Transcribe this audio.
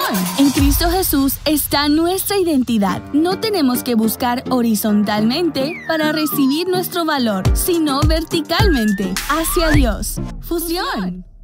En Cristo Jesús está nuestra identidad. No tenemos que buscar horizontalmente para recibir nuestro valor, sino verticalmente, hacia Dios. Fusión.